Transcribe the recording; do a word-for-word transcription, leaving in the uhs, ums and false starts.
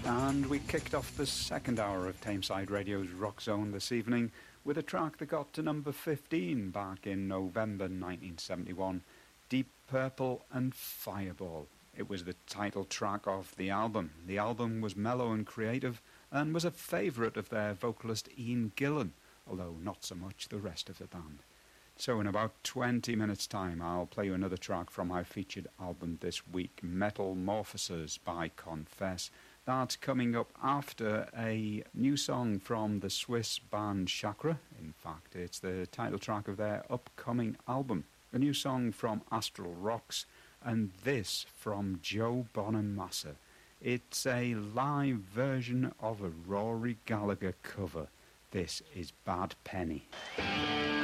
And we kicked off the second hour of Tameside Radio's Rock Zone this evening with a track that got to number fifteen back in November nineteen seventy-one, Deep Purple and Fireball. It was the title track of the album. The album was mellow and creative and was a favourite of their vocalist Ian Gillan, although not so much the rest of the band. So in about twenty minutes' time, I'll play you another track from my featured album this week, Metamorphoses by Confess. That's coming up after a new song from the Swiss band Chakra. In fact, it's the title track of their upcoming album. A new song from Astral Rocks, and this from Joe Bonamassa. It's a live version of a Rory Gallagher cover. This is Bad Penny.